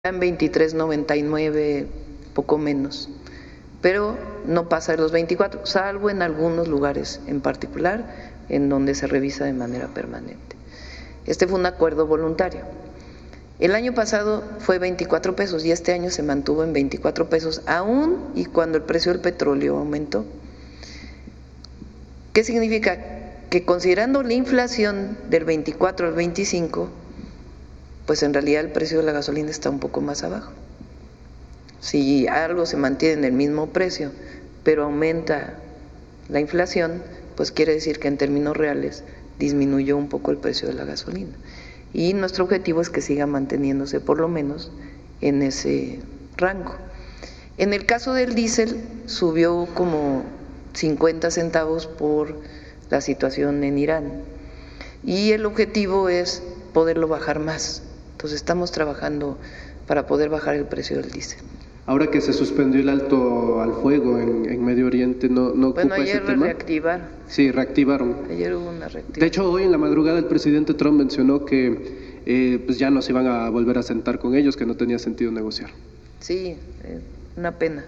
en 23.99, poco menos, pero no pasa de los 24, salvo en algunos lugares en particular en donde se revisa de manera permanente. Este fue un acuerdo voluntario. El año pasado fue 24 pesos y este año se mantuvo en 24 pesos, aún y cuando el precio del petróleo aumentó. ¿Qué significa? Que considerando la inflación del 24 al 25, pues en realidad el precio de la gasolina está un poco más abajo. Si algo se mantiene en el mismo precio, pero aumenta la inflación, pues quiere decir que en términos reales disminuyó un poco el precio de la gasolina. Y nuestro objetivo es que siga manteniéndose por lo menos en ese rango. En el caso del diésel subió como 50 centavos por la situación en Irán y el objetivo es poderlo bajar más. Entonces estamos trabajando para poder bajar el precio del diésel. Ahora que se suspendió el alto al fuego en Medio Oriente, ¿no ocupa ese tema? Ayer reactivaron. Sí, reactivaron. Ayer hubo una reactivación. De hecho, hoy en la madrugada el presidente Trump mencionó que pues ya no se iban a volver a sentar con ellos, que no tenía sentido negociar. Sí, una pena.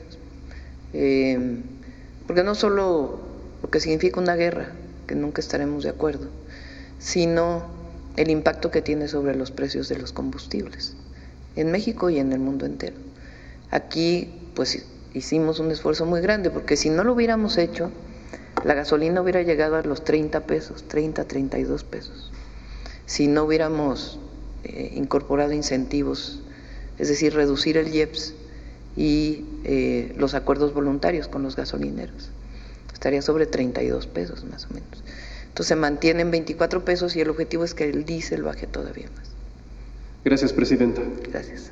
Porque no solo lo que significa una guerra, que nunca estaremos de acuerdo, sino el impacto que tiene sobre los precios de los combustibles, en México y en el mundo entero. Aquí pues hicimos un esfuerzo muy grande, porque si no lo hubiéramos hecho, la gasolina hubiera llegado a los 30 pesos, 30, 32 pesos. Si no hubiéramos incorporado incentivos, es decir, reducir el IEPS y los acuerdos voluntarios con los gasolineros, estaría sobre 32 pesos más o menos. Entonces se mantiene en 24 pesos y el objetivo es que el diésel baje todavía más. Gracias, presidenta. Gracias.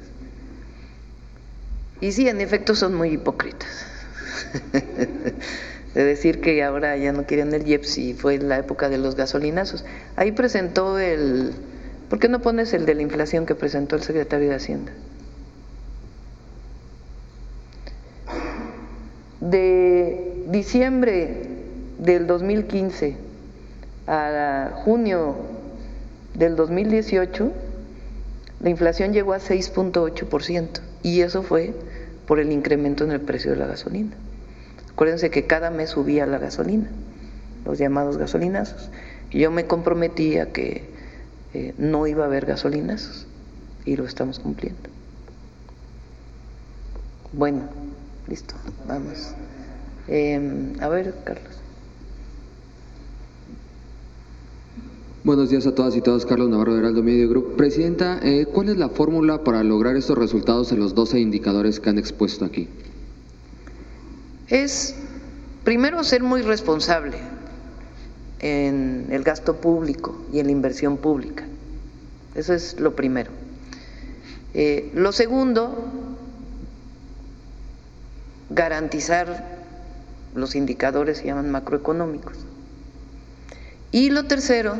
Y sí, en efecto son muy hipócritas. De decir que ahora ya no quieren el IEPS y fue en la época de los gasolinazos. Ahí presentó ¿por qué no pones el de la inflación que presentó el secretario de Hacienda? De diciembre del 2015 a junio del 2018, la inflación llegó a 6.8% y eso fue por el incremento en el precio de la gasolina. Acuérdense que cada mes subía la gasolina, los llamados gasolinazos, y yo me comprometí a que no iba a haber gasolinazos y lo estamos cumpliendo. Bueno, listo, vamos. A ver, Carlos. Buenos días a todas y todos, Carlos Navarro de Heraldo Media Group. Presidenta, ¿cuál es la fórmula para lograr estos resultados en los 12 indicadores que han expuesto aquí? Es, primero, ser muy responsable en el gasto público y en la inversión pública. Eso es lo primero. Lo segundo, garantizar los indicadores se llaman macroeconómicos. Y lo tercero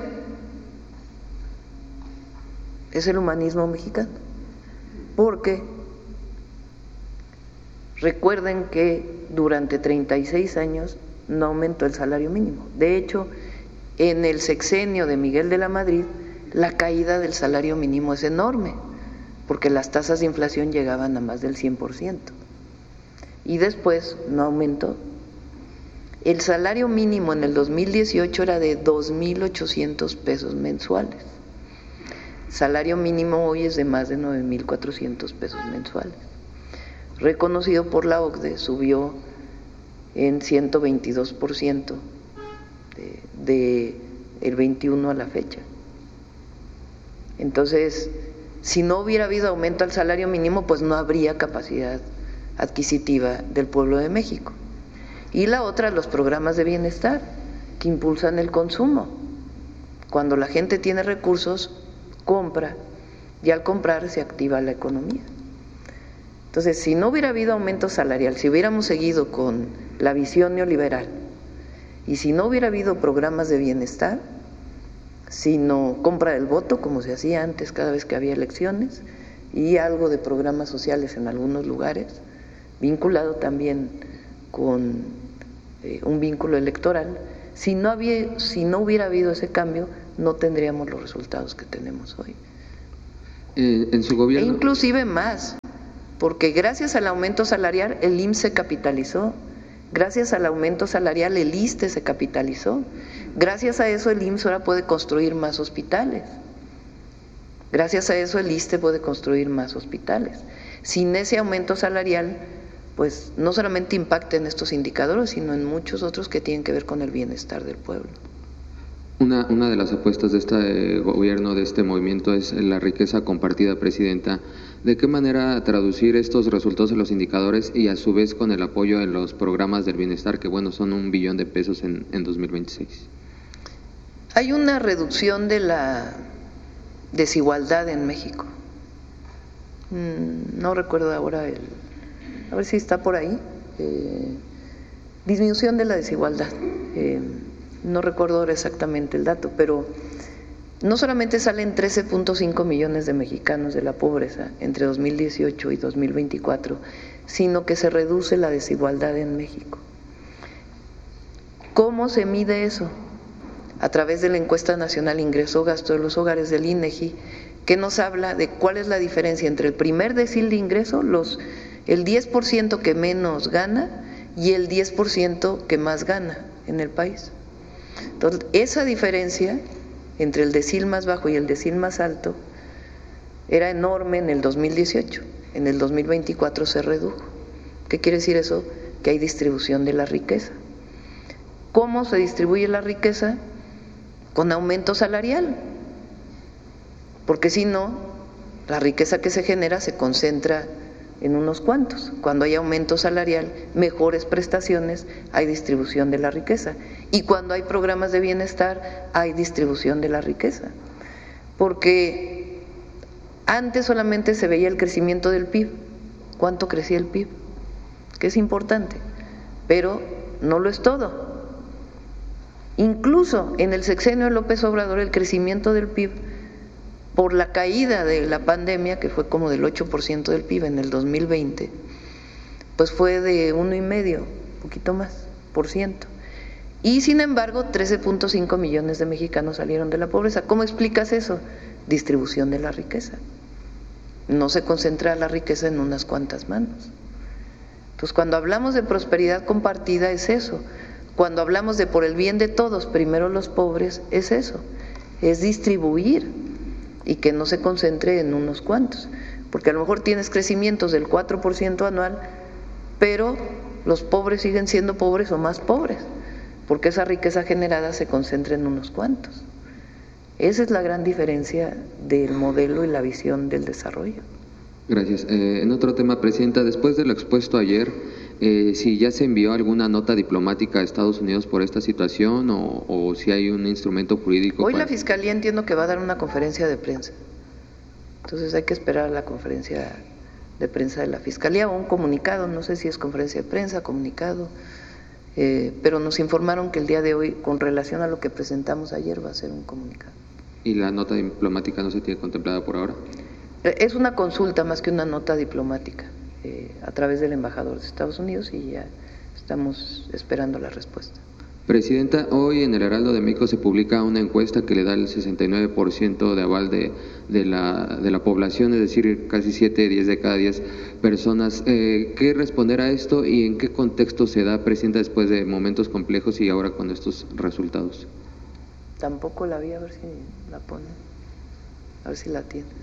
es el humanismo mexicano, porque recuerden que durante 36 años no aumentó el salario mínimo. De hecho, en el sexenio de Miguel de la Madrid, la caída del salario mínimo es enorme, porque las tasas de inflación llegaban a más del 100%. Y después no aumentó. El salario mínimo en el 2018 era de 2.800 pesos mensuales. Salario mínimo hoy es de más de 9.400 pesos mensuales. Reconocido por la OCDE, subió en 122% del 21 a la fecha. Entonces, si no hubiera habido aumento al salario mínimo, pues no habría capacidad adquisitiva del pueblo de México. Y la otra, los programas de bienestar que impulsan el consumo. Cuando la gente tiene recursos, compra, y al comprar se activa la economía. Entonces, si no hubiera habido aumento salarial, si hubiéramos seguido con la visión neoliberal y si no hubiera habido programas de bienestar, sino compra del voto, como se hacía antes cada vez que había elecciones, y algo de programas sociales en algunos lugares, vinculado también con un vínculo electoral, si no hubiera habido ese cambio, no tendríamos los resultados que tenemos hoy. En su gobierno. E inclusive más, porque gracias al aumento salarial el IMSS se capitalizó, gracias al aumento salarial el ISSSTE se capitalizó, gracias a eso el IMSS ahora puede construir más hospitales, gracias a eso el ISSSTE puede construir más hospitales. Sin ese aumento salarial, pues no solamente impacta en estos indicadores, sino en muchos otros que tienen que ver con el bienestar del pueblo. Una de las apuestas de este gobierno, de este movimiento, es la riqueza compartida, Presidenta. ¿De qué manera traducir estos resultados en los indicadores y a su vez con el apoyo en los programas del bienestar, que bueno, son $1 billón en 2026? Hay una reducción de la desigualdad en México. No recuerdo ahora a ver si está por ahí. Disminución de la desigualdad. No recuerdo ahora exactamente el dato, pero no solamente salen 13.5 millones de mexicanos de la pobreza entre 2018 y 2024, sino que se reduce la desigualdad en México. ¿Cómo se mide eso? A través de la encuesta nacional Ingreso-Gasto de los Hogares del INEGI, que nos habla de cuál es la diferencia entre el primer decil de ingreso, el 10% que menos gana y el 10% que más gana en el país. Entonces, esa diferencia entre el decil más bajo y el decil más alto era enorme en el 2018, en el 2024 se redujo. ¿Qué quiere decir eso? Que hay distribución de la riqueza. ¿Cómo se distribuye la riqueza? Con aumento salarial, porque si no, la riqueza que se genera se concentra en unos cuantos. Cuando hay aumento salarial, mejores prestaciones, hay distribución de la riqueza. Y cuando hay programas de bienestar, hay distribución de la riqueza. Porque antes solamente se veía el crecimiento del PIB. ¿Cuánto crecía el PIB? Que es importante, pero no lo es todo. Incluso en el sexenio de López Obrador, el crecimiento del PIB, por la caída de la pandemia, que fue como del 8% del PIB en el 2020, pues fue de 1,5%, un poquito más, por ciento. Y sin embargo, 13.5 millones de mexicanos salieron de la pobreza. ¿Cómo explicas eso? Distribución de la riqueza. No se concentra la riqueza en unas cuantas manos. Entonces, cuando hablamos de prosperidad compartida, es eso. Cuando hablamos de por el bien de todos, primero los pobres, es eso, es distribuir y que no se concentre en unos cuantos, porque a lo mejor tienes crecimientos del 4% anual, pero los pobres siguen siendo pobres o más pobres, porque esa riqueza generada se concentra en unos cuantos. Esa es la gran diferencia del modelo y la visión del desarrollo. Gracias. En otro tema, Presidenta, después de lo expuesto ayer, si ya se envió alguna nota diplomática a Estados Unidos por esta situación o si hay un instrumento jurídico. Hoy la Fiscalía entiendo que va a dar una conferencia de prensa, entonces hay que esperar a la conferencia de prensa de la Fiscalía o un comunicado, no sé si es conferencia de prensa, comunicado, pero nos informaron que el día de hoy, con relación a lo que presentamos ayer, va a ser un comunicado. ¿Y la nota diplomática no se tiene contemplada por ahora? Es una consulta más que una nota diplomática. A través del embajador de Estados Unidos y ya estamos esperando la respuesta. Presidenta, hoy en el Heraldo de México se publica una encuesta que le da el 69% de aval de la población, es decir, casi 7 de cada 10 personas. ¿Qué responder a esto y en qué contexto se da, Presidenta, después de momentos complejos y ahora con estos resultados? Tampoco la vi, a ver si la ponen, a ver si la tienes.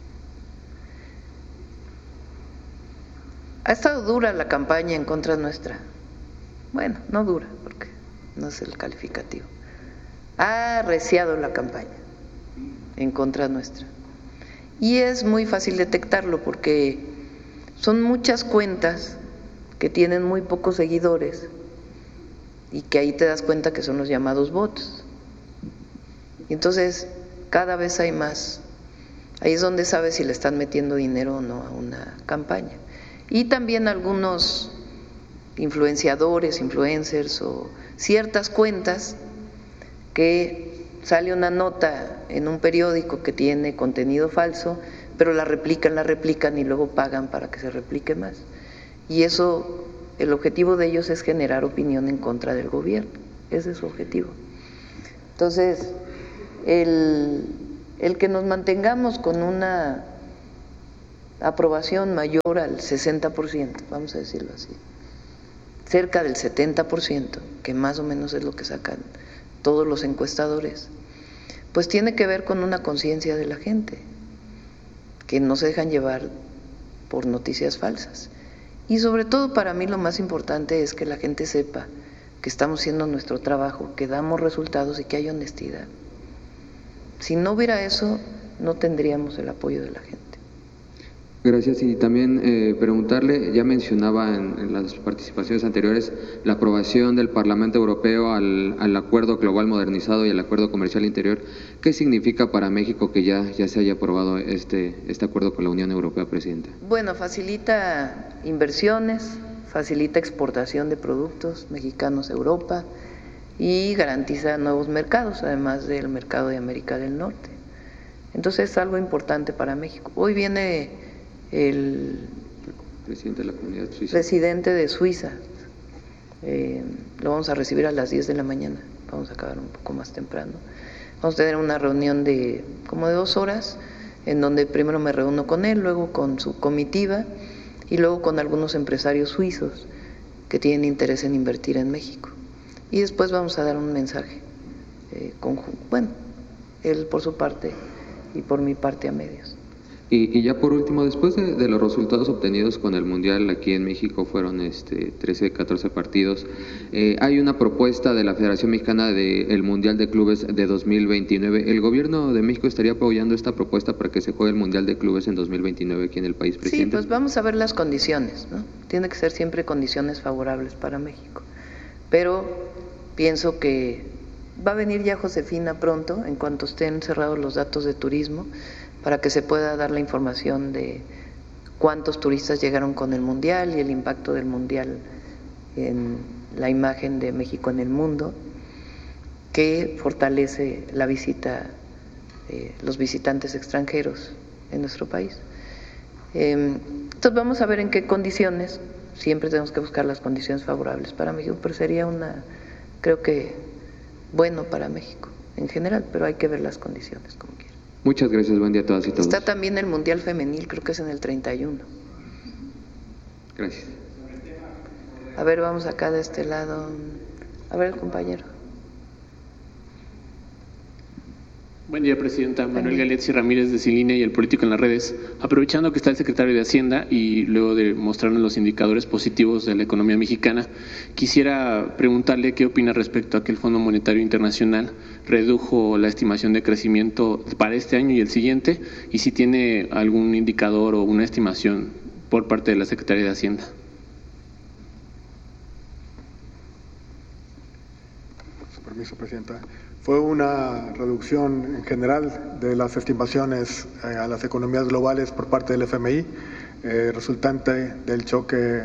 Ha estado dura la campaña en contra nuestra. Bueno, no dura, porque no es el calificativo. Ha arreciado la campaña en contra nuestra. Y es muy fácil detectarlo porque son muchas cuentas que tienen muy pocos seguidores y que ahí te das cuenta que son los llamados bots. Y entonces cada vez hay más. Ahí es donde sabes si le están metiendo dinero o no a una campaña. Y también algunos influenciadores, influencers o ciertas cuentas que sale una nota en un periódico que tiene contenido falso, pero la replican y luego pagan para que se replique más. Y eso, el objetivo de ellos es generar opinión en contra del gobierno, ese es su objetivo. Entonces, el que nos mantengamos con una aprobación mayor al 60%, vamos a decirlo así, cerca del 70%, que más o menos es lo que sacan todos los encuestadores, pues tiene que ver con una conciencia de la gente, que no se dejan llevar por noticias falsas. Y sobre todo para mí lo más importante es que la gente sepa que estamos haciendo nuestro trabajo, que damos resultados y que hay honestidad. Si no hubiera eso, no tendríamos el apoyo de la gente. Gracias. Y también preguntarle, ya mencionaba en las participaciones anteriores la aprobación del Parlamento Europeo al Acuerdo Global Modernizado y al Acuerdo Comercial Interior. ¿Qué significa para México que ya se haya aprobado este acuerdo con la Unión Europea, Presidenta? Bueno, facilita inversiones, facilita exportación de productos mexicanos a Europa y garantiza nuevos mercados, además del mercado de América del Norte. Entonces es algo importante para México. Hoy viene el presidente de la Comunidad Suiza. Presidente de Suiza. Lo vamos a recibir a las 10 de la mañana, vamos a acabar un poco más temprano. Vamos a tener una reunión de como de 2 horas, en donde primero me reúno con él, luego con su comitiva y luego con algunos empresarios suizos que tienen interés en invertir en México. Y después vamos a dar un mensaje conjunto, bueno, él por su parte y por mi parte a medios. Y ya por último, después de los resultados obtenidos con el Mundial aquí en México, fueron 13, 14 partidos, hay una propuesta de la Federación Mexicana del Mundial de Clubes de 2029. ¿El gobierno de México estaría apoyando esta propuesta para que se juegue el Mundial de Clubes en 2029 aquí en el país, presidente? Sí, pues vamos a ver las condiciones, ¿no? Tiene que ser siempre condiciones favorables para México. Pero pienso que va a venir ya Josefina pronto, en cuanto estén cerrados los datos de turismo, para que se pueda dar la información de cuántos turistas llegaron con el Mundial y el impacto del Mundial en la imagen de México en el mundo, que fortalece la visita, los visitantes extranjeros en nuestro país. Entonces vamos a ver en qué condiciones, siempre tenemos que buscar las condiciones favorables para México, pero sería creo que bueno para México en general, pero hay que ver las condiciones como quiera. Muchas gracias, buen día a todas y todos. Está también el Mundial Femenil, creo que es en el 31. Gracias. A ver, vamos acá de este lado. A ver, el compañero. Buen día, Presidenta. Manuel Galeazzi Ramírez de Cilinea y El Político en las Redes. Aprovechando que está el secretario de Hacienda y luego de mostrarnos los indicadores positivos de la economía mexicana, quisiera preguntarle qué opina respecto a que el Fondo Monetario Internacional redujo la estimación de crecimiento para este año y el siguiente, y si tiene algún indicador o una estimación por parte de la Secretaría de Hacienda. Su permiso, Presidenta. Fue una reducción en general de las estimaciones a las economías globales por parte del FMI, resultante del choque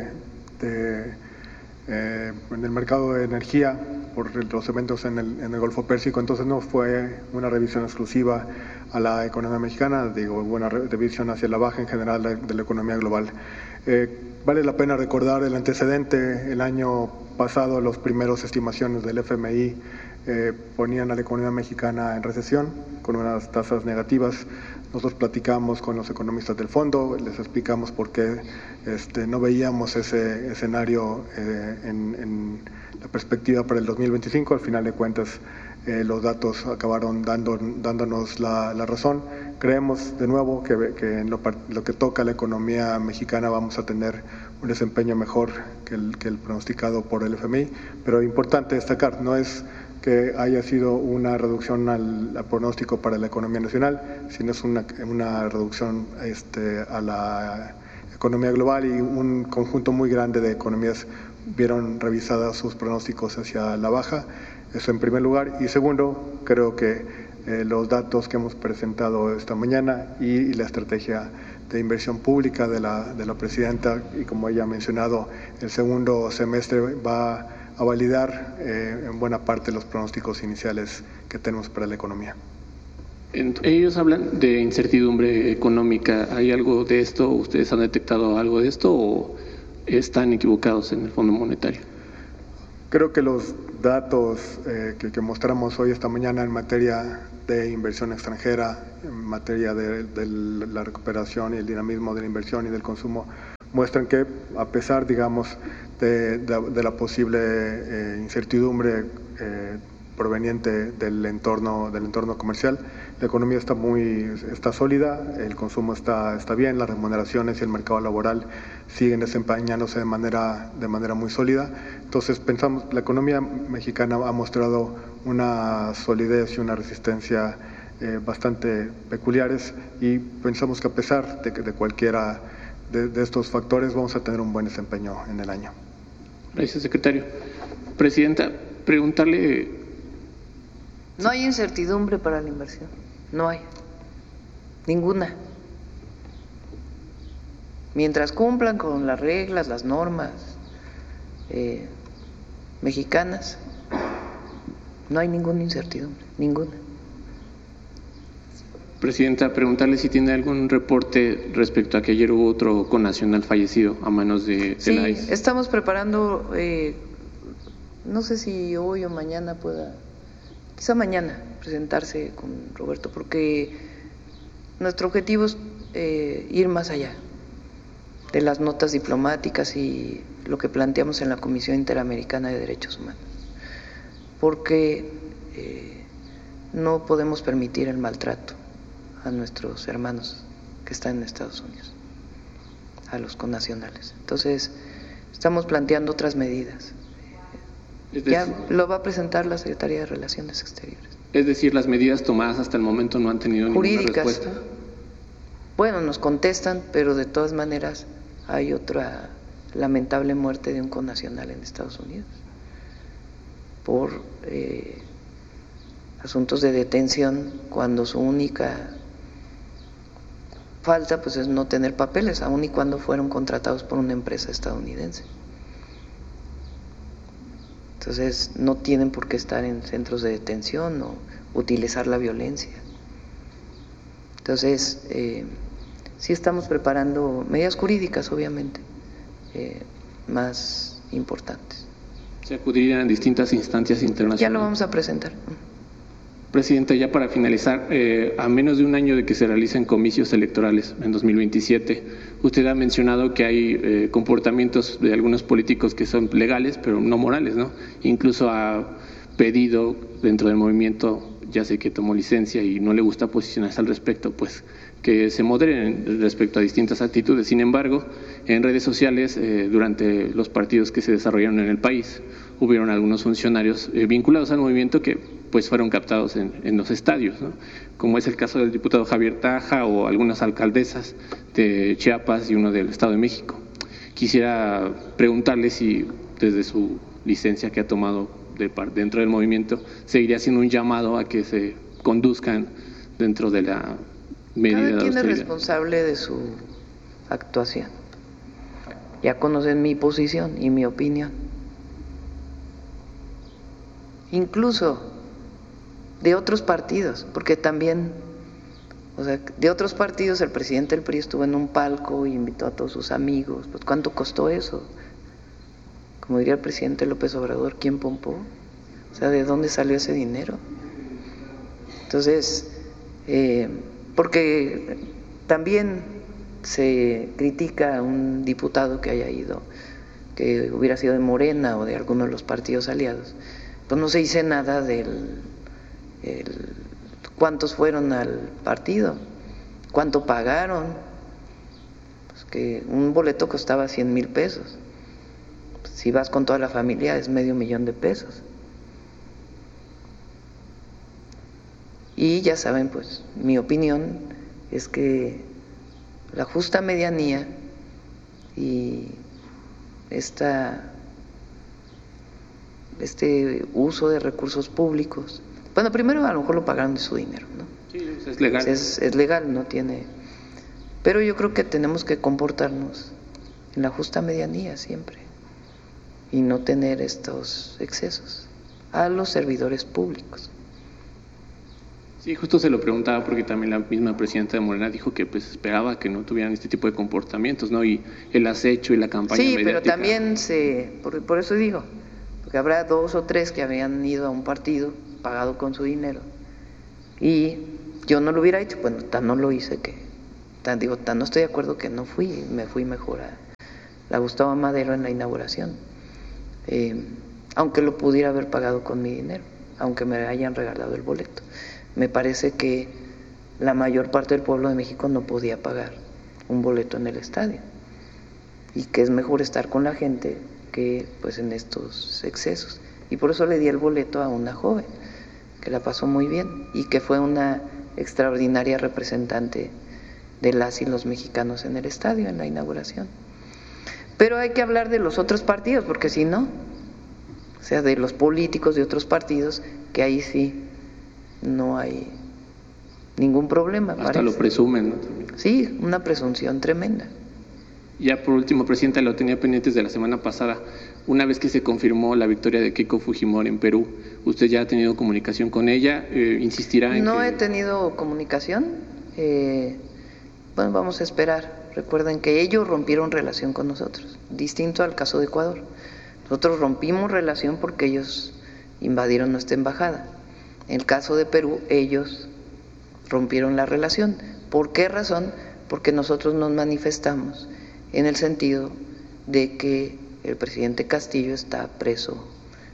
en el mercado de energía por los eventos en el Golfo Pérsico. Entonces no fue una revisión exclusiva a la economía mexicana, digo, una revisión hacia la baja en general de la economía global. Vale la pena recordar el antecedente. El año pasado las primeras estimaciones del FMI ponían a la economía mexicana en recesión, con unas tasas negativas. Nosotros platicamos con los economistas del fondo, les explicamos por qué no veíamos ese escenario en la perspectiva para el 2025. Al final de cuentas, los datos acabaron dándonos la razón. Creemos de nuevo que en lo que toca a la economía mexicana vamos a tener un desempeño mejor que el pronosticado por el FMI, pero importante destacar, no es que haya sido una reducción al pronóstico para la economía nacional, sino es una reducción a la economía global, y un conjunto muy grande de economías vieron revisadas sus pronósticos hacia la baja. Eso en primer lugar. Y segundo, creo que los datos que hemos presentado esta mañana y la estrategia de inversión pública de la Presidenta, y como ella ha mencionado, el segundo semestre va a validar en buena parte los pronósticos iniciales que tenemos para la economía. Ellos hablan de incertidumbre económica. ¿Hay algo de esto? ¿Ustedes han detectado algo de esto o están equivocados en el Fondo Monetario? Creo que los datos que mostramos hoy, esta mañana, en materia de inversión extranjera en materia de la recuperación y el dinamismo de la inversión y del consumo muestran que, a pesar, digamos, de la posible incertidumbre proveniente del entorno comercial, la economía está sólida, el consumo está bien, las remuneraciones y el mercado laboral siguen desempeñándose de manera muy sólida. Entonces pensamos, la economía mexicana ha mostrado una solidez y una resistencia bastante peculiares, y pensamos que a pesar de cualquiera de estos factores vamos a tener un buen desempeño en el año. Gracias, secretario. Presidenta, preguntarle... No hay incertidumbre para la inversión, no hay, ninguna. Mientras cumplan con las reglas, las normas mexicanas, no hay ninguna incertidumbre, ninguna. Presidenta, preguntarle si tiene algún reporte respecto a que ayer hubo otro connacional fallecido a manos de la ICE. Estamos preparando, no sé si hoy o mañana pueda, quizá mañana, presentarse con Roberto, porque nuestro objetivo es ir más allá de las notas diplomáticas y lo que planteamos en la Comisión Interamericana de Derechos Humanos, porque no podemos permitir el maltrato a nuestros hermanos que están en Estados Unidos, a los connacionales. Entonces, estamos planteando otras medidas. Ya lo va a presentar la Secretaría de Relaciones Exteriores. Es decir, las medidas tomadas hasta el momento no han tenido ninguna respuesta. Bueno, nos contestan, pero de todas maneras hay otra lamentable muerte de un connacional en Estados Unidos por asuntos de detención, cuando su única falta pues es no tener papeles, aun y cuando fueron contratados por una empresa estadounidense. Entonces no tienen por qué estar en centros de detención o utilizar la violencia. Entonces sí estamos preparando medidas jurídicas, obviamente, más importantes. Se acudirían a distintas instancias internacionales. Ya lo vamos a presentar. Presidenta, ya para finalizar, a menos de un año de que se realicen comicios electorales en 2027, usted ha mencionado que hay comportamientos de algunos políticos que son legales, pero no morales, ¿no? Incluso ha pedido dentro del movimiento, ya sé que tomó licencia y no le gusta posicionarse al respecto, pues que se moderen respecto a distintas actitudes. Sin embargo, en redes sociales, durante los partidos que se desarrollaron en el país, hubieron algunos funcionarios vinculados al movimiento que pues fueron captados en los estadios, ¿no? Como es el caso del diputado Javier Taja o algunas alcaldesas de Chiapas y uno del Estado de México. Quisiera preguntarle si desde su licencia que ha tomado dentro del movimiento seguiría haciendo un llamado a que se conduzcan dentro de la medida de austeridad. Cada quien es responsable de su actuación. Ya conocen mi posición y mi opinión. Incluso de otros partidos, porque también, o sea, de otros partidos el presidente del PRI estuvo en un palco y invitó a todos sus amigos. Pues ¿cuánto costó eso? Como diría el presidente López Obrador, ¿quién pompó? O sea, ¿de dónde salió ese dinero? Entonces, porque también se critica a un diputado que haya ido, que hubiera sido de Morena o de alguno de los partidos aliados, pues no se dice nada del cuántos fueron al partido, cuánto pagaron, pues que un boleto costaba 100,000 pesos, si vas con toda la familia es $500,000 de pesos. Y ya saben, pues mi opinión es que la justa medianía y este uso de recursos públicos, bueno, primero a lo mejor lo pagaron de su dinero, ¿no? Sí, es legal. Es legal, no tiene. Pero yo creo que tenemos que comportarnos en la justa medianía siempre y no tener estos excesos a los servidores públicos. Sí, justo se lo preguntaba porque también la misma presidenta de Morena dijo que pues esperaba que no tuvieran este tipo de comportamientos, ¿no? Y el acecho y la campaña mediática. Sí, pero también por eso digo, porque habrá 2 o 3 que habían ido a un partido pagado con su dinero Y yo no lo hubiera hecho, bueno, tan no lo hice que, tan no estoy de acuerdo que no fui, me fui mejor a la Gustavo Amadero en la inauguración, aunque lo pudiera haber pagado con mi dinero, aunque me hayan regalado el boleto. Me parece que la mayor parte del pueblo de México no podía pagar un boleto en el estadio y que es mejor estar con la gente que pues en estos excesos. Y por eso le di el boleto a una joven que la pasó muy bien y que fue una extraordinaria representante de las y los mexicanos en el estadio, en la inauguración. Pero hay que hablar de los otros partidos, porque si no, o sea, de los políticos de otros partidos, que ahí sí no hay ningún problema. Hasta parece. Lo presumen, ¿no? Sí, una presunción tremenda. Ya por último, Presidenta, lo tenía pendientes de la semana pasada. Una vez que se confirmó la victoria de Keiko Fujimori en Perú, ¿usted ya ha tenido comunicación con ella? ¿Insistirá en No que...? he tenido comunicación. Bueno, vamos a esperar. Recuerden que ellos rompieron relación con nosotros, distinto al caso de Ecuador. Nosotros rompimos relación porque ellos invadieron nuestra embajada. En el caso de Perú, ellos rompieron la relación. ¿Por qué razón? Porque nosotros nos manifestamos en el sentido de que el presidente Castillo está preso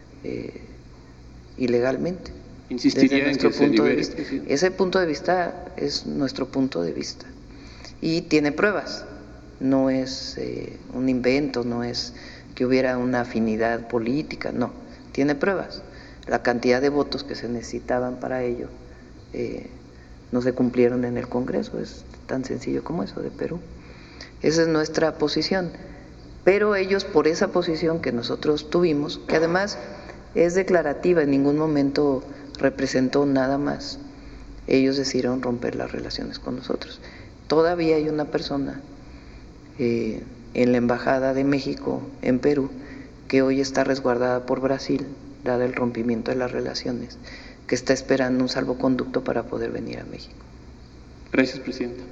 ilegalmente. ¿Insistiría en que se libere? Ese punto de vista es nuestro punto de vista y tiene pruebas, no es un invento, no es que hubiera una afinidad política, no, tiene pruebas. La cantidad de votos que se necesitaban para ello no se cumplieron en el Congreso, es tan sencillo como eso, de Perú. Esa es nuestra posición, pero ellos, por esa posición que nosotros tuvimos, que además es declarativa, en ningún momento representó nada más, ellos decidieron romper las relaciones con nosotros. Todavía hay una persona en la Embajada de México en Perú que hoy está resguardada por Brasil, dado el rompimiento de las relaciones, que está esperando un salvoconducto para poder venir a México. Gracias, Presidenta.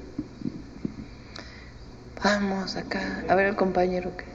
Vamos acá, a ver el compañero que...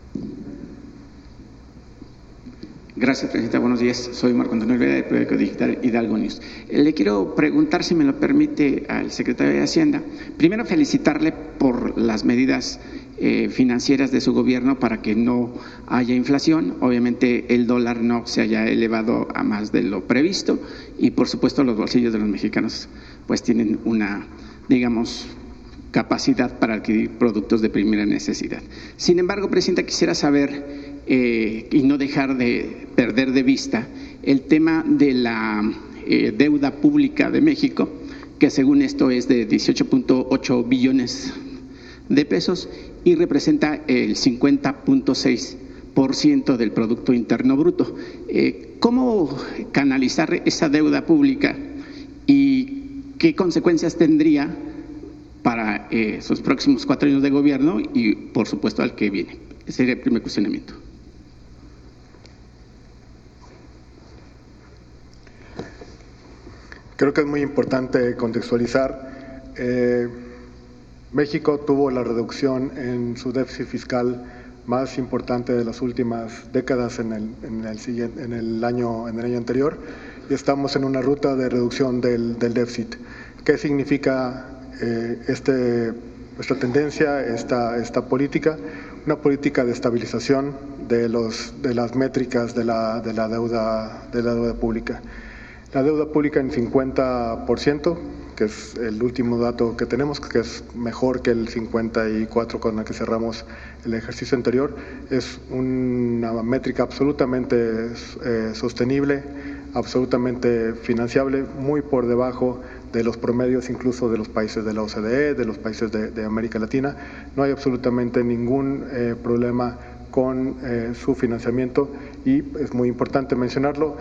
Gracias, Presidenta. Buenos días. Soy Marco Antonio Olvera, del periódico digital Hidalgo News. Le quiero preguntar, si me lo permite, al secretario de Hacienda. Primero, felicitarle por las medidas financieras de su gobierno para que no haya inflación. Obviamente, el dólar no se haya elevado a más de lo previsto y, por supuesto, los bolsillos de los mexicanos pues tienen una, digamos, capacidad para adquirir productos de primera necesidad. Sin embargo, Presidenta, quisiera saber y no dejar de perder de vista el tema de la deuda pública de México, que según esto es de 18.8 billones de pesos y representa el 50.6% del Producto Interno Bruto. ¿Cómo canalizar esa deuda pública y qué consecuencias tendría para sus próximos 4 años de gobierno y, por supuesto, al que viene? Ese sería el primer cuestionamiento. Creo que es muy importante contextualizar. México tuvo la reducción en su déficit fiscal más importante de las últimas décadas en el año anterior, y estamos en una ruta de reducción del déficit. ¿Qué significa esta tendencia, esta política? Una política de estabilización de las métricas de la deuda pública. La deuda pública en 50%, que es el último dato que tenemos, que es mejor que el 54% con el que cerramos el ejercicio anterior, es una métrica absolutamente sostenible, absolutamente financiable, muy por debajo de los promedios incluso de los países de la OCDE, de los países de América Latina. No hay absolutamente ningún problema con su financiamiento y es muy importante mencionarlo.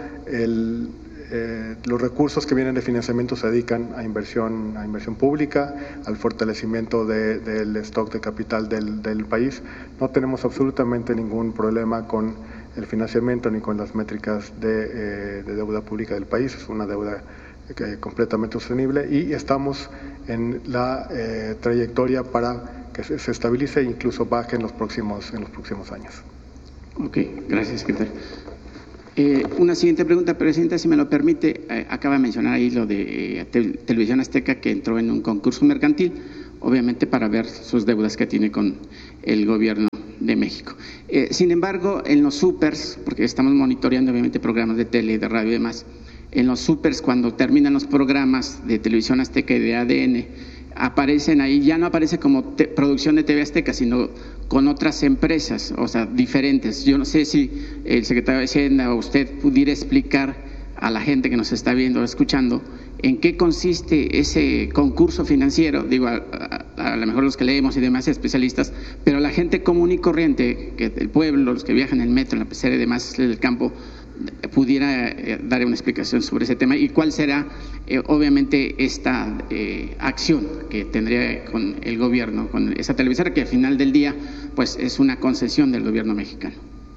Los recursos que vienen de financiamiento se dedican a inversión pública, al fortalecimiento del stock de capital del país. No tenemos absolutamente ningún problema con el financiamiento ni con las métricas de deuda pública del país. Es una deuda completamente sostenible y estamos en la trayectoria para que se estabilice e incluso baje en los próximos años. Ok, gracias, secretario. Una siguiente pregunta, Presidenta, si me lo permite. Acaba de mencionar ahí lo de Televisión Azteca, que entró en un concurso mercantil, obviamente para ver sus deudas que tiene con el gobierno de México. Sin embargo, en los supers, porque estamos monitoreando obviamente programas de tele, de radio y demás, en los supers, cuando terminan los programas de Televisión Azteca y de ADN, aparecen ahí, ya no aparece como producción de TV Azteca, sino con otras empresas, o sea, diferentes. Yo no sé si el secretario de Hacienda o usted pudiera explicar a la gente que nos está viendo o escuchando en qué consiste ese concurso financiero. Digo, a lo mejor los que leemos y demás especialistas, pero la gente común y corriente, que el pueblo, los que viajan en el metro, en la pecera y demás del campo, pudiera dar una explicación sobre ese tema y cuál será obviamente esta acción que tendría con el gobierno, con esa televisora que al final del día pues es una concesión del gobierno mexicano.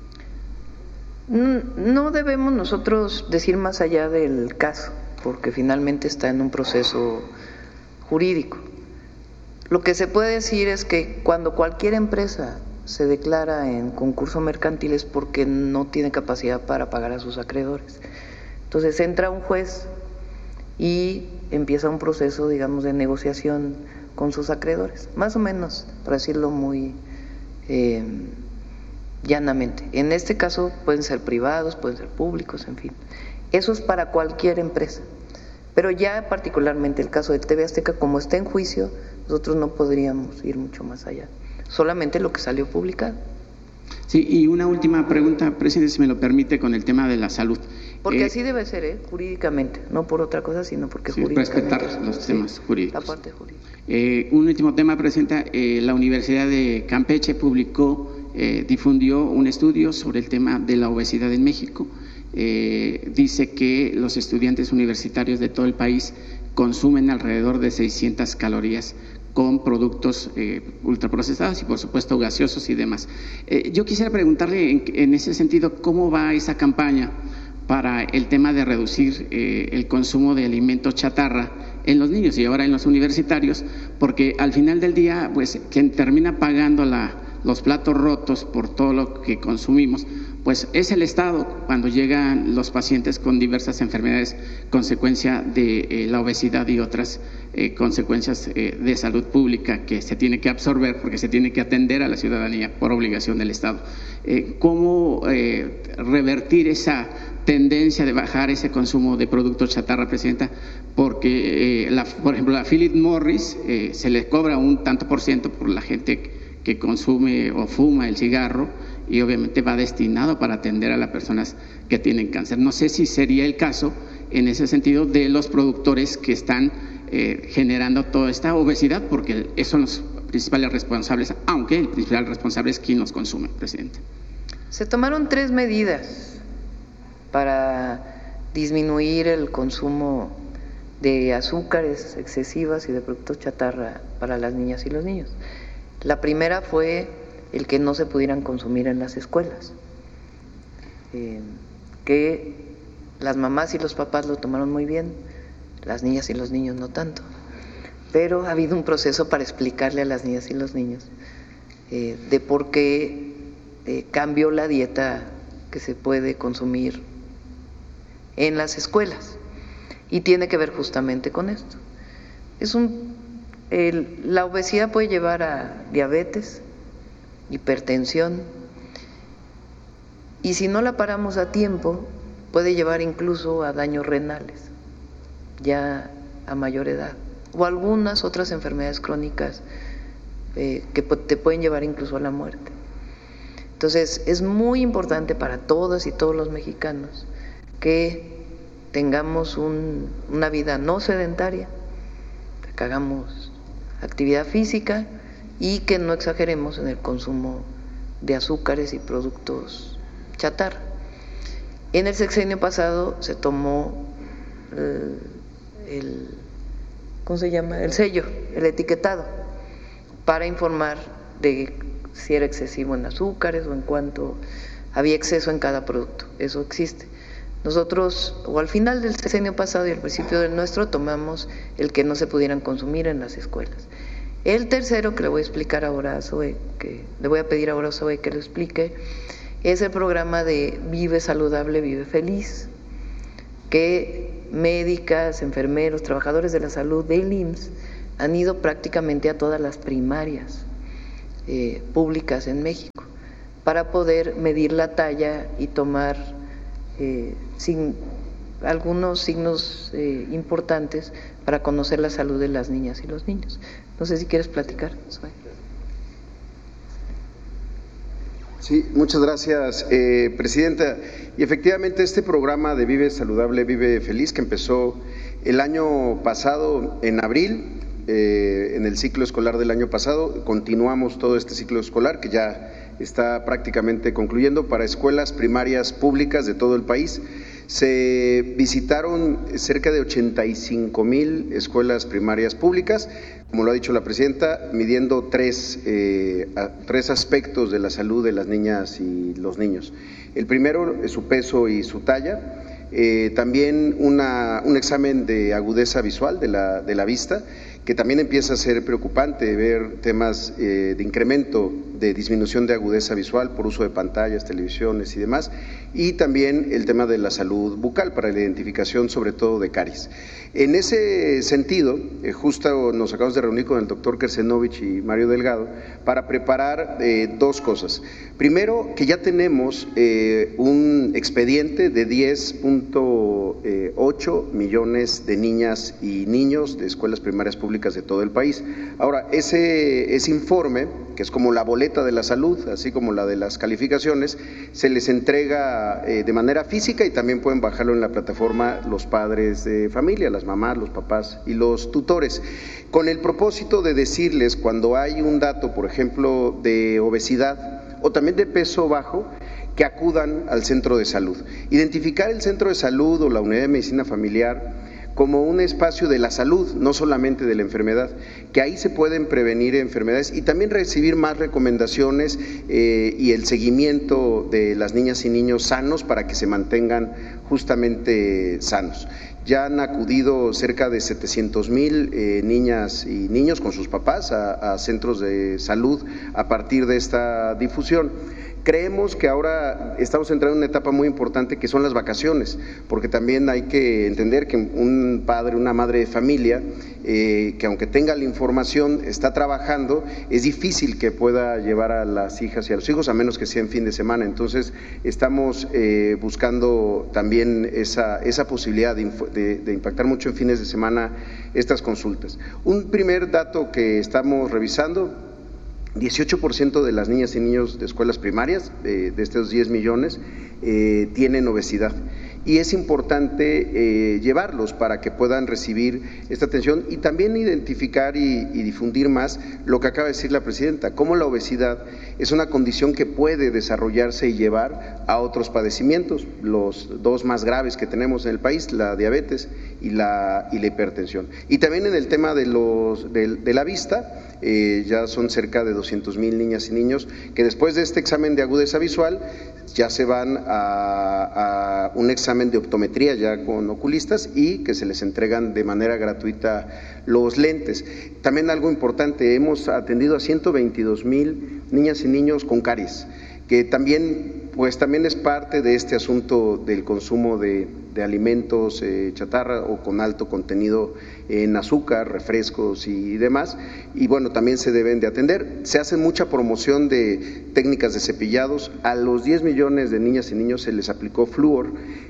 No debemos nosotros decir más allá del caso, porque finalmente está en un proceso jurídico. Lo que se puede decir es que cuando cualquier empresa se declara en concurso mercantil es porque no tiene capacidad para pagar a sus acreedores. Entonces entra un juez y empieza un proceso, digamos, de negociación con sus acreedores, más o menos, para decirlo muy llanamente. En este caso pueden ser privados, pueden ser públicos, en fin. Eso es para cualquier empresa. Pero ya particularmente el caso de TV Azteca, como está en juicio, nosotros no podríamos ir mucho más allá. Solamente lo que salió publicado. Sí, y una última pregunta, presidente, si me lo permite, con el tema de la salud. Porque así debe ser, jurídicamente, no por otra cosa, sino porque sí, jurídicamente. Respetar los temas jurídicos. La parte jurídica. Un último tema, presidenta. La Universidad de Campeche difundió un estudio sobre el tema de la obesidad en México. Dice que los estudiantes universitarios de todo el país consumen alrededor de 600 calorías con productos ultraprocesados y por supuesto gaseosos y demás. Yo quisiera preguntarle en ese sentido cómo va esa campaña para el tema de reducir el consumo de alimentos chatarra en los niños y ahora en los universitarios, porque al final del día, pues quien termina pagando los platos rotos por todo lo que consumimos, pues es el Estado cuando llegan los pacientes con diversas enfermedades, consecuencia de la obesidad y otras consecuencias de salud pública que se tiene que absorber porque se tiene que atender a la ciudadanía por obligación del Estado. ¿Cómo revertir esa tendencia de bajar ese consumo de productos chatarra, presidenta? Porque, por ejemplo, a Philip Morris se le cobra un tanto por ciento por la gente que consume o fuma el cigarro y obviamente va destinado para atender a las personas que tienen cáncer. No sé si sería el caso en ese sentido de los productores que están generando toda esta obesidad, porque esos son los principales responsables, aunque el principal responsable es quien los consume, presidente. Se tomaron 3 medidas para disminuir el consumo de azúcares excesivas y de productos chatarra para las niñas y los niños. La primera fue el que no se pudieran consumir en las escuelas, que las mamás y los papás lo tomaron muy bien, las niñas y los niños no tanto, pero ha habido un proceso para explicarle a las niñas y los niños de por qué cambió la dieta que se puede consumir en las escuelas, y tiene que ver justamente con esto. La obesidad puede llevar a diabetes, hipertensión, y si no la paramos a tiempo puede llevar incluso a daños renales ya a mayor edad, o algunas otras enfermedades crónicas que te pueden llevar incluso a la muerte. Entonces es muy importante para todas y todos los mexicanos que tengamos una vida no sedentaria, que hagamos actividad física y que no exageremos en el consumo de azúcares y productos chatarra. En el sexenio pasado se tomó ¿cómo se llama? El sello, el etiquetado, para informar de si era excesivo en azúcares o en cuánto había exceso en cada producto. Eso existe. Nosotros, o al final del sexenio pasado y al principio del nuestro, tomamos el que no se pudieran consumir en las escuelas. El tercero, que le voy a explicar ahora a Zoe, que le voy a pedir ahora a Zoe que lo explique, es el programa de Vive Saludable, Vive Feliz, que médicas, enfermeros, trabajadores de la salud del IMSS han ido prácticamente a todas las primarias públicas en México para poder medir la talla y tomar algunos signos importantes para conocer la salud de las niñas y los niños. No sé si quieres platicar, Zoe. Sí, muchas gracias, Presidenta. Y efectivamente este programa de Vive Saludable, Vive Feliz, que empezó el año pasado en abril, en el ciclo escolar del año pasado, continuamos todo este ciclo escolar que ya está prácticamente concluyendo para escuelas primarias públicas de todo el país. Se visitaron cerca de 85,000 escuelas primarias públicas, como lo ha dicho la Presidenta, midiendo tres aspectos de la salud de las niñas y los niños. El primero es su peso y su talla, también un examen de agudeza visual de la vista, que también empieza a ser preocupante ver temas de incremento, de disminución de agudeza visual por uso de pantallas, televisiones y demás, y también el tema de la salud bucal para la identificación sobre todo de caries. En ese sentido, justo nos acabamos de reunir con el doctor Kersenovich y Mario Delgado para preparar dos cosas. Primero, que ya tenemos un expediente de 10.8 millones de niñas y niños de escuelas primarias públicas de todo el país. Ahora, ese informe, que es como la boleta de la salud, así como la de las calificaciones, se les entrega de manera física y también pueden bajarlo en la plataforma los padres de familia, las mamás, los papás y los tutores, con el propósito de decirles cuando hay un dato, por ejemplo, de obesidad o también de peso bajo, que acudan al centro de salud. Identificar el centro de salud o la unidad de medicina familiar como un espacio de la salud, no solamente de la enfermedad, que ahí se pueden prevenir enfermedades y también recibir más recomendaciones y el seguimiento de las niñas y niños sanos para que se mantengan justamente sanos. Ya han acudido cerca de 700,000 niñas y niños con sus papás a centros de salud a partir de esta difusión. Creemos que ahora estamos entrando en una etapa muy importante que son las vacaciones, porque también hay que entender que un padre, una madre de familia, que aunque tenga la información, está trabajando, es difícil que pueda llevar a las hijas y a los hijos, a menos que sea en fin de semana. Entonces, estamos buscando también esa posibilidad de impactar mucho en fines de semana estas consultas. Un primer dato que estamos revisando: 18% de las niñas y niños de escuelas primarias, de estos 10 millones, tienen obesidad. Y es importante llevarlos para que puedan recibir esta atención y también identificar y difundir más lo que acaba de decir la Presidenta, cómo la obesidad es una condición que puede desarrollarse y llevar a otros padecimientos, los dos más graves que tenemos en el país, la diabetes y la hipertensión. Y también en el tema de la vista, ya son cerca de 200,000 niñas y niños que después de este examen de agudeza visual ya se van a un examen de optometría ya con oculistas y que se les entregan de manera gratuita los lentes. También algo importante, hemos atendido a 122,000 niñas y niños con caries, que también es parte de este asunto del consumo de alimentos chatarra o con alto contenido en azúcar, refrescos y demás, y bueno, también se deben de atender. Se hace mucha promoción de técnicas de cepillados. A los 10 millones de niñas y niños se les aplicó flúor.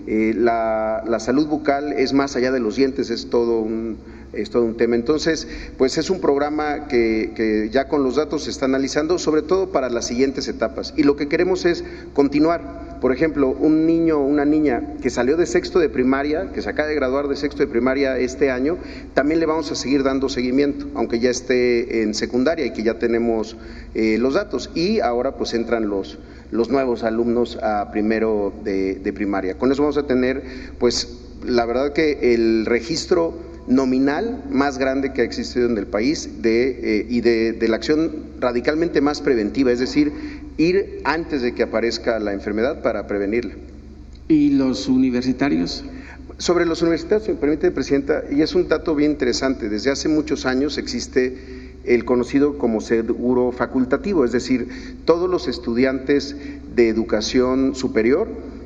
La salud bucal es más allá de los dientes, es todo un tema. Entonces, pues es un programa que ya con los datos se está analizando, sobre todo para las siguientes etapas. Y lo que queremos es continuar. Por ejemplo, un niño o una niña que salió de sexto de primaria, que se acaba de graduar de sexto de primaria este año, también le vamos a seguir dando seguimiento, aunque ya esté en secundaria y que ya tenemos los datos. Y ahora pues entran los nuevos alumnos a primero de primaria. Con eso vamos a tener, pues, la verdad que el registro nominal más grande que ha existido en el país y de la acción radicalmente más preventiva, es decir, ir antes de que aparezca la enfermedad para prevenirla. ¿Y los universitarios? Sobre los universitarios, si me permite, Presidenta, y es un dato bien interesante, desde hace muchos años existe el conocido como seguro facultativo, es decir, todos los estudiantes de educación superior,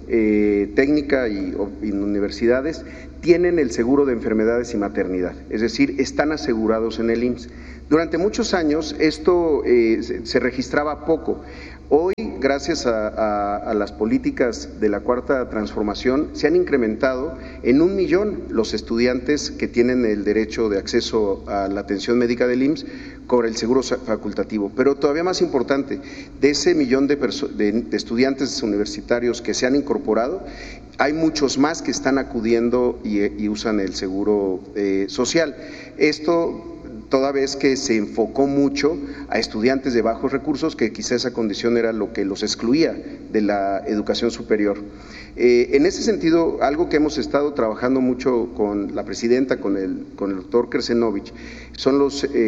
técnica y en universidades, tienen el seguro de enfermedades y maternidad, es decir, están asegurados en el IMSS. Durante muchos años esto se registraba poco. Hoy, gracias a las políticas de la Cuarta Transformación, se han incrementado en 1 millón los estudiantes que tienen el derecho de acceso a la atención médica del IMSS con el seguro facultativo. Pero todavía más importante, de ese 1 millón de estudiantes universitarios que se han incorporado, hay muchos más que están acudiendo y usan el seguro social. Esto toda vez que se enfocó mucho a estudiantes de bajos recursos, que quizá esa condición era lo que los excluía de la educación superior. En ese sentido, algo que hemos estado trabajando mucho con la presidenta, con el doctor Kersenovich, son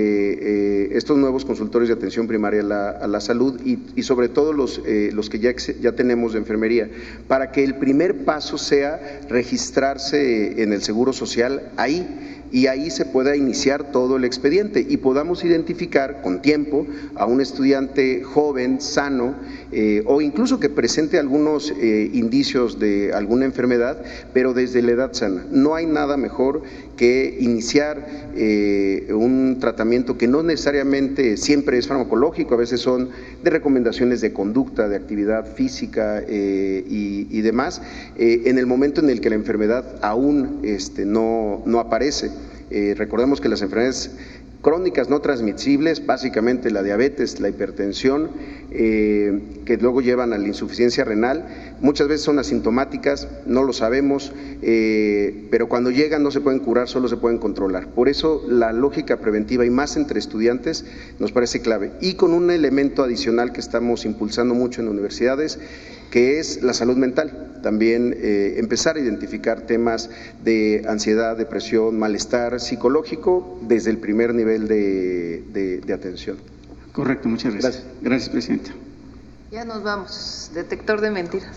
estos nuevos consultorios de atención primaria a la salud y sobre todo los que ya tenemos de enfermería, para que el primer paso sea registrarse en el Seguro Social ahí, y ahí se pueda iniciar todo el expediente y podamos identificar con tiempo a un estudiante joven, sano, o incluso que presente algunos indicios de alguna enfermedad, pero desde la edad sana. No hay nada mejor que iniciar un tratamiento que no necesariamente siempre es farmacológico, a veces son de recomendaciones de conducta, de actividad física y demás, en el momento en el que la enfermedad aún no aparece. Recordemos que las enfermedades crónicas no transmisibles, básicamente la diabetes, la hipertensión, que luego llevan a la insuficiencia renal, muchas veces son asintomáticas, no lo sabemos, pero cuando llegan no se pueden curar, solo se pueden controlar. Por eso la lógica preventiva, y más entre estudiantes, nos parece clave. Y con un elemento adicional que estamos impulsando mucho en universidades, que es la salud mental. También empezar a identificar temas de ansiedad, depresión, malestar psicológico desde el primer nivel de atención. Correcto, muchas gracias. Gracias, presidenta. Ya nos vamos. Detector de mentiras.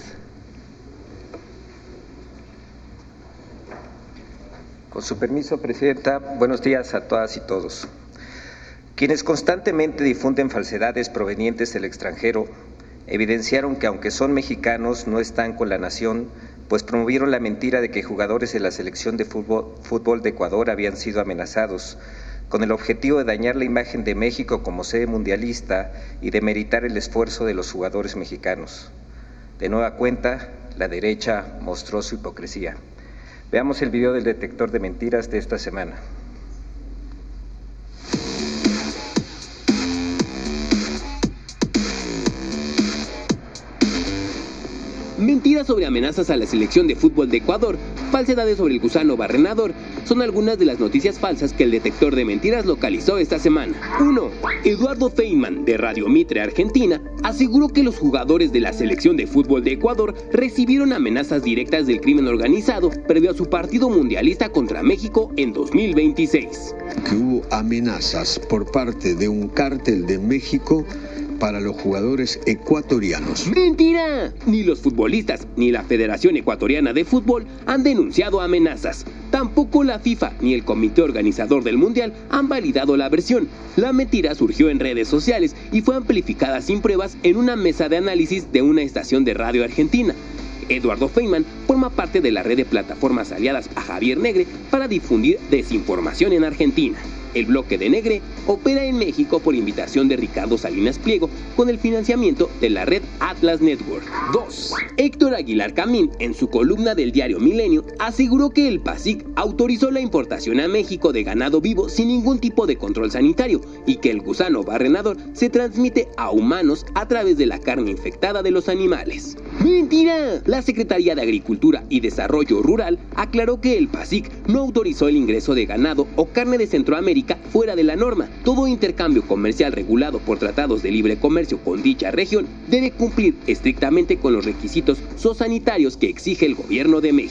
Con su permiso, presidenta, buenos días a todas y todos. Quienes constantemente difunden falsedades provenientes del extranjero evidenciaron que aunque son mexicanos no están con la nación, pues promovieron la mentira de que jugadores de la selección de fútbol de Ecuador habían sido amenazados, con el objetivo de dañar la imagen de México como sede mundialista y demeritar el esfuerzo de los jugadores mexicanos. De nueva cuenta, la derecha mostró su hipocresía. Veamos el video del detector de mentiras de esta semana. Mentiras sobre amenazas a la selección de fútbol de Ecuador, falsedades sobre el gusano barrenador, son algunas de las noticias falsas que el detector de mentiras localizó esta semana. 1. Eduardo Feynman, de Radio Mitre Argentina, aseguró que los jugadores de la selección de fútbol de Ecuador recibieron amenazas directas del crimen organizado previo a su partido mundialista contra México en 2026. Que hubo amenazas por parte de un cártel de México para los jugadores ecuatorianos. ¡Mentira! Ni los futbolistas ni la Federación Ecuatoriana de Fútbol han denunciado amenazas. Tampoco la FIFA ni el comité organizador del Mundial han validado la versión. La mentira surgió en redes sociales y fue amplificada sin pruebas en una mesa de análisis de una estación de radio argentina. Eduardo Feynman forma parte de la red de plataformas aliadas a Javier Negre para difundir desinformación en Argentina. El bloque de Negre opera en México por invitación de Ricardo Salinas Pliego con el financiamiento de la red Atlas Network. 2. Héctor Aguilar Camín, en su columna del diario Milenio, aseguró que el PASIC autorizó la importación a México de ganado vivo sin ningún tipo de control sanitario y que el gusano barrenador se transmite a humanos a través de la carne infectada de los animales. ¡Mentira! La Secretaría de Agricultura y Desarrollo Rural aclaró que el PASIC no autorizó el ingreso de ganado o carne de Centroamérica fuera de la norma. Todo intercambio comercial regulado por tratados de libre comercio con dicha región debe cumplir estrictamente con los requisitos zoosanitarios que exige el gobierno de México.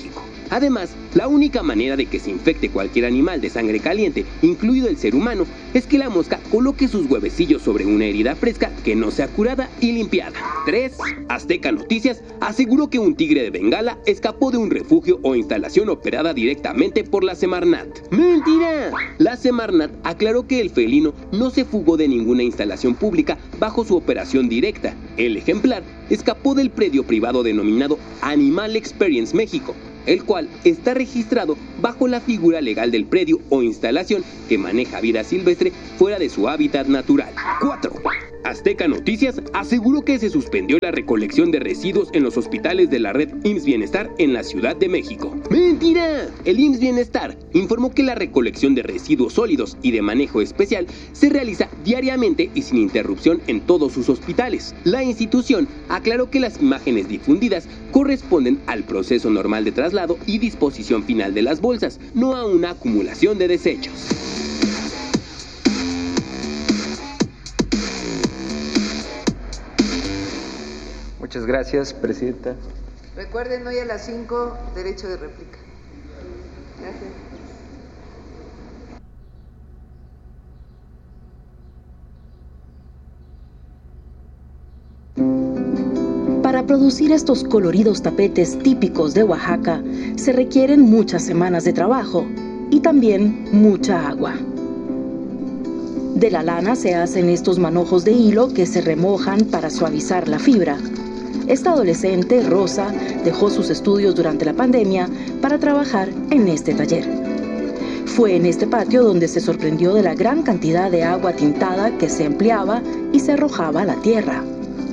Además, la única manera de que se infecte cualquier animal de sangre caliente, incluido el ser humano, es que la mosca coloque sus huevecillos sobre una herida fresca que no sea curada y limpiada. 3. Azteca Noticias aseguró que un tigre de Bengala escapó de un refugio o instalación operada directamente por la Semarnat. ¡Mentira! La Semarnat aclaró que el felino no se fugó de ninguna instalación pública bajo su operación directa. El ejemplar escapó del predio privado denominado Animal Experience México, el cual está registrado bajo la figura legal del predio o instalación que maneja vida silvestre fuera de su hábitat natural. 4. Azteca Noticias aseguró que se suspendió la recolección de residuos en los hospitales de la red IMSS Bienestar en la Ciudad de México. ¡Mentira! El IMSS Bienestar informó que la recolección de residuos sólidos y de manejo especial se realiza diariamente y sin interrupción en todos sus hospitales. La institución aclaró que las imágenes difundidas corresponden al proceso normal de traslado y disposición final de las bolsas, no a una acumulación de desechos. Muchas gracias, Presidenta. Recuerden, hoy a las 5, derecho de réplica. Gracias. Para producir estos coloridos tapetes típicos de Oaxaca, se requieren muchas semanas de trabajo y también mucha agua. De la lana se hacen estos manojos de hilo que se remojan para suavizar la fibra. Esta adolescente, Rosa, dejó sus estudios durante la pandemia para trabajar en este taller. Fue en este patio donde se sorprendió de la gran cantidad de agua tintada que se empleaba y se arrojaba a la tierra.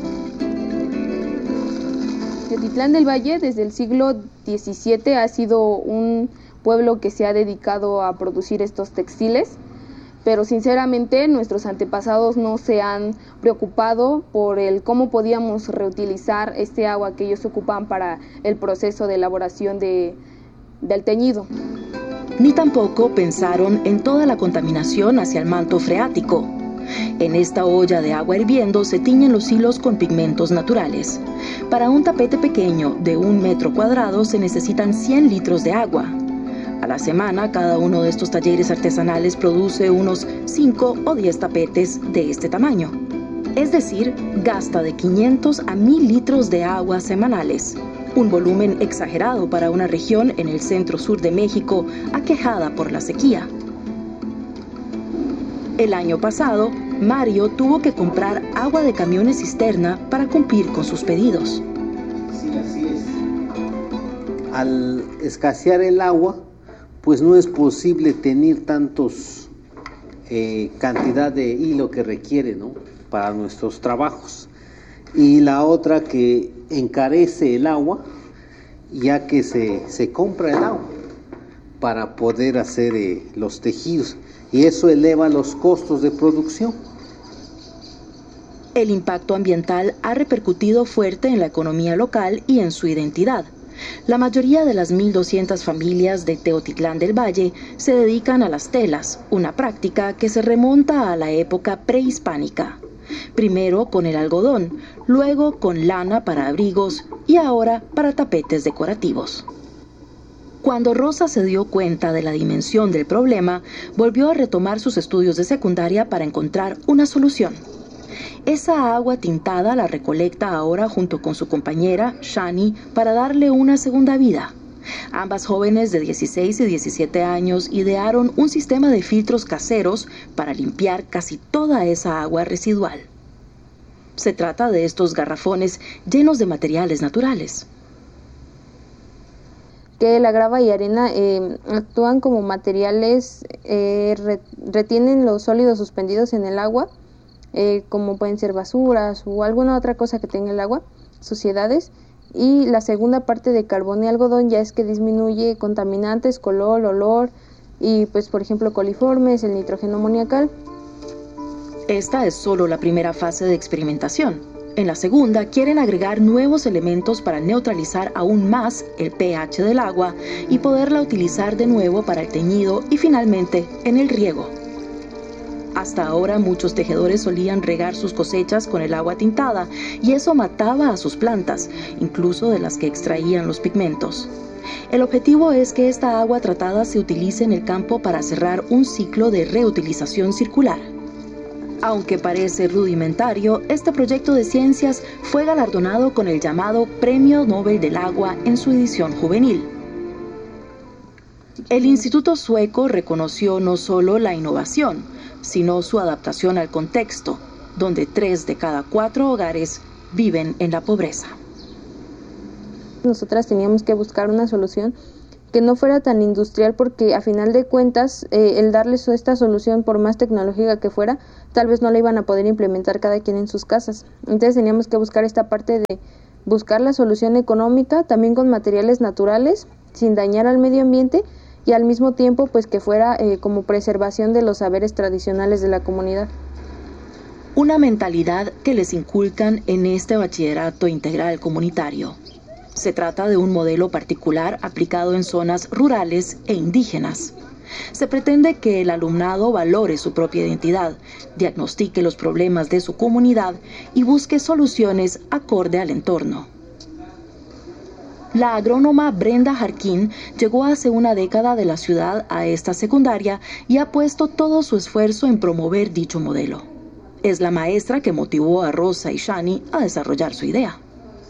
Teotitlán del Valle desde el siglo XVII ha sido un pueblo que se ha dedicado a producir estos textiles, pero sinceramente nuestros antepasados no se han preocupado por el cómo podíamos reutilizar este agua que ellos ocupan para el proceso de elaboración del teñido. Ni tampoco pensaron en toda la contaminación hacia el manto freático. En esta olla de agua hirviendo se tiñen los hilos con pigmentos naturales. Para un tapete pequeño de 1 metro cuadrado se necesitan 100 litros de agua. A la semana, cada uno de estos talleres artesanales produce unos 5 o 10 tapetes de este tamaño. Es decir, gasta de 500 a 1000 litros de agua semanales. Un volumen exagerado para una región en el centro-sur de México aquejada por la sequía. El año pasado, Mario tuvo que comprar agua de camiones cisterna para cumplir con sus pedidos. Sí, así es. Al escasear el agua, pues no es posible tener tantos cantidad de hilo que requiere, ¿no?, para nuestros trabajos. Y la otra que encarece el agua, ya que se compra el agua para poder hacer los tejidos, y eso eleva los costos de producción. El impacto ambiental ha repercutido fuerte en la economía local y en su identidad. La mayoría de las 1.200 familias de Teotitlán del Valle se dedican a las telas, una práctica que se remonta a la época prehispánica. Primero con el algodón, luego con lana para abrigos y ahora para tapetes decorativos. Cuando Rosa se dio cuenta de la dimensión del problema, volvió a retomar sus estudios de secundaria para encontrar una solución. Esa agua tintada la recolecta ahora junto con su compañera, Shani, para darle una segunda vida. Ambas jóvenes de 16 y 17 años idearon un sistema de filtros caseros para limpiar casi toda esa agua residual. Se trata de estos garrafones llenos de materiales naturales. Que la grava y arena actúan como materiales, retienen los sólidos suspendidos en el agua, como pueden ser basuras o alguna otra cosa que tenga el agua, suciedades. Y la segunda parte de carbón y algodón ya es que disminuye contaminantes, color, olor y pues por ejemplo coliformes, el nitrógeno amoniacal. Esta es solo la primera fase de experimentación. En la segunda quieren agregar nuevos elementos para neutralizar aún más el pH del agua y poderla utilizar de nuevo para el teñido y finalmente en el riego. Hasta ahora muchos tejedores solían regar sus cosechas con el agua tintada y eso mataba a sus plantas, incluso de las que extraían los pigmentos. El objetivo es que esta agua tratada se utilice en el campo para cerrar un ciclo de reutilización circular. Aunque parece rudimentario, este proyecto de ciencias fue galardonado con el llamado Premio Nobel del Agua en su edición juvenil. El Instituto Sueco reconoció no solo la innovación, sino su adaptación al contexto, donde 3 de cada 4 hogares viven en la pobreza. Nosotras teníamos que buscar una solución que no fuera tan industrial, porque a final de cuentas el darles esta solución, por más tecnológica que fuera, tal vez no la iban a poder implementar cada quien en sus casas. Entonces teníamos que buscar esta parte de buscar la solución económica, también con materiales naturales, sin dañar al medio ambiente, y al mismo tiempo pues que fuera como preservación de los saberes tradicionales de la comunidad. Una mentalidad que les inculcan en este bachillerato integral comunitario. Se trata de un modelo particular aplicado en zonas rurales e indígenas. Se pretende que el alumnado valore su propia identidad, diagnostique los problemas de su comunidad y busque soluciones acorde al entorno. La agrónoma Brenda Jarquín llegó hace una década de la ciudad a esta secundaria y ha puesto todo su esfuerzo en promover dicho modelo. Es la maestra que motivó a Rosa y Shani a desarrollar su idea.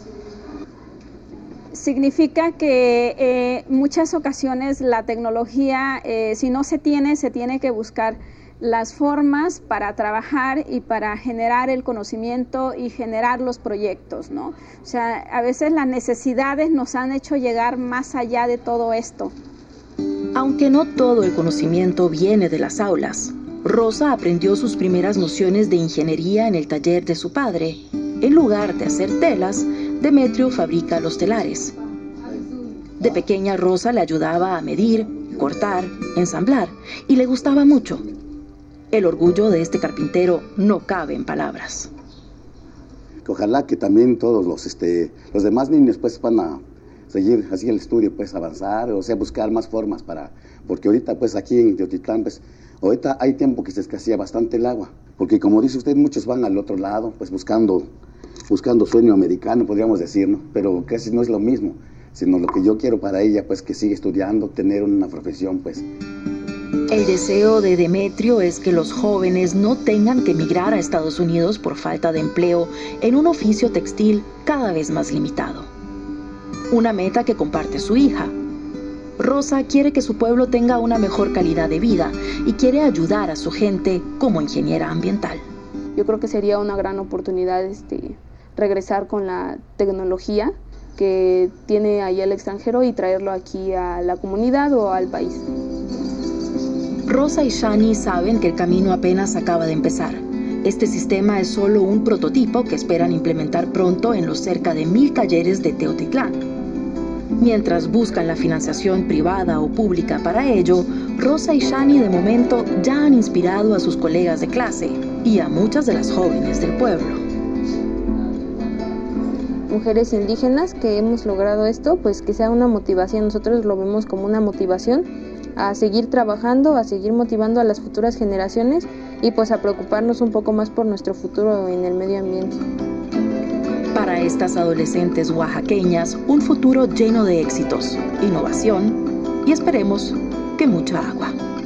Significa que muchas ocasiones la tecnología, si no se tiene que buscar las formas para trabajar y para generar el conocimiento y generar los proyectos, ¿no? O sea, a veces las necesidades nos han hecho llegar más allá de todo esto. Aunque no todo el conocimiento viene de las aulas, Rosa aprendió sus primeras nociones de ingeniería en el taller de su padre. En lugar de hacer telas, Demetrio fabrica los telares. De pequeña, Rosa le ayudaba a medir, cortar, ensamblar, y le gustaba mucho. El orgullo de este carpintero no cabe en palabras. Ojalá que también todos los demás niños pues van a seguir así el estudio, pues avanzar, o sea, buscar más formas porque ahorita pues aquí en Teotitlán pues ahorita hay tiempo que se escasea bastante el agua, porque como dice usted, muchos van al otro lado pues buscando sueño americano, podríamos decir, ¿no? Pero casi no es lo mismo, sino lo que yo quiero para ella pues que siga estudiando, tener una profesión pues. El deseo de Demetrio es que los jóvenes no tengan que emigrar a Estados Unidos por falta de empleo en un oficio textil cada vez más limitado. Una meta que comparte su hija. Rosa quiere que su pueblo tenga una mejor calidad de vida y quiere ayudar a su gente como ingeniera ambiental. Yo creo que sería una gran oportunidad regresar con la tecnología que tiene allá el extranjero y traerlo aquí a la comunidad o al país. Rosa y Shani saben que el camino apenas acaba de empezar. Este sistema es solo un prototipo que esperan implementar pronto en los cerca de 1000 talleres de Teotitlán. Mientras buscan la financiación privada o pública para ello, Rosa y Shani de momento ya han inspirado a sus colegas de clase y a muchas de las jóvenes del pueblo. Mujeres indígenas que hemos logrado esto, pues que sea una motivación. Nosotros lo vemos como una motivación a seguir trabajando, a seguir motivando a las futuras generaciones y pues a preocuparnos un poco más por nuestro futuro en el medio ambiente. Para estas adolescentes oaxaqueñas, un futuro lleno de éxitos, innovación y esperemos que mucha agua.